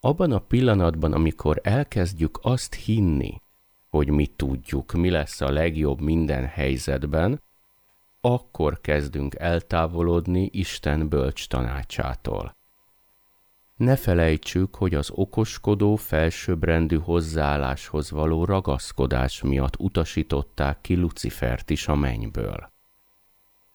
Abban a pillanatban, amikor elkezdjük azt hinni, hogy mi tudjuk, mi lesz a legjobb minden helyzetben, akkor kezdünk eltávolodni Isten bölcs tanácsától. Ne felejtsük, hogy az okoskodó felsőbbrendű hozzáálláshoz való ragaszkodás miatt utasították ki Lucifert is a mennyből.